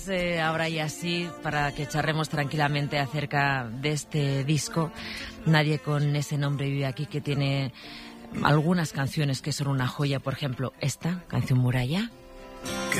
Ahora y así, para que charremos tranquilamente acerca de este disco. Nadie con ese nombre vive aquí, que tiene algunas canciones que son una joya. Por ejemplo, esta canción Muralla.